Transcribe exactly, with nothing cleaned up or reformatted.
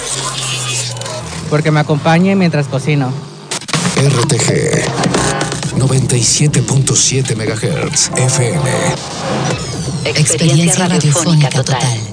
Porque me acompañe mientras cocino. R T G noventa y siete punto siete megahertz F M. Experiencia radiofónica total.